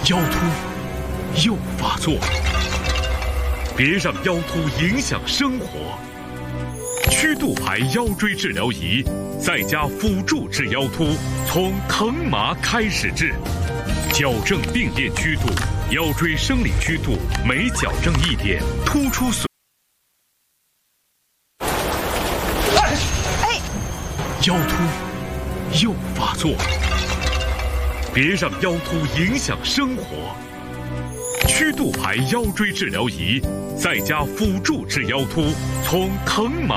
腰突又发作，别让腰突影响生活。曲度牌腰椎治疗仪，在家辅助治腰突，从疼麻开始治，矫正病变曲度，腰椎生理曲度每矫正一点，突出损。腰突又发作，别让腰突影响生活。曲度牌腰椎治疗仪，在家辅助治腰突，从疼麻